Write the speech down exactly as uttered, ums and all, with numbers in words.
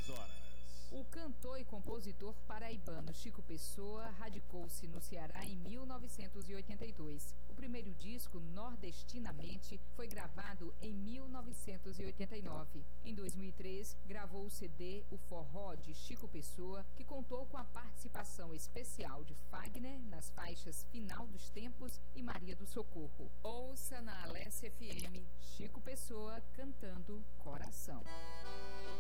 dez horas. O cantor e compositor paraibano Chico Pessoa radicou-se no Ceará em mil novecentos e oitenta e dois. O primeiro disco, Nordestinamente, foi gravado em mil novecentos e oitenta e nove. Em dois mil e três, gravou o C D O Forró de Chico Pessoa, que contou com a participação especial de Fagner nas faixas Final dos Tempos e Maria do Socorro. Ouça na Alesse F M, Chico Pessoa cantando Coração.